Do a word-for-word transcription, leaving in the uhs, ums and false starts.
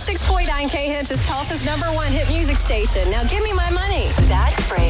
six point nine K Hits is Tulsa's number one hit music station. Now give me my money. That's Frank.